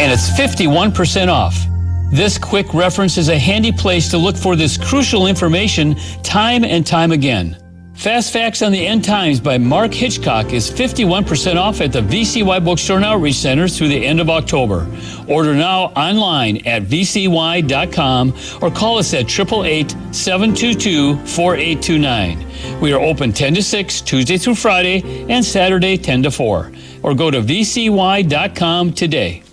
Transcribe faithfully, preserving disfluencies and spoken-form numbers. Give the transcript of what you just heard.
and it's fifty-one percent off. This quick reference is a handy place to look for this crucial information time and time again. Fast Facts on the End Times by Mark Hitchcock is fifty-one percent off at the V C Y Bookstore and Outreach Centers through the end of October. Order now online at v c y dot com or call us at eight eight eight, seven two two, four eight two nine. We are open ten to six, Tuesday through Friday, and Saturday ten to four. Or go to v c y dot com today.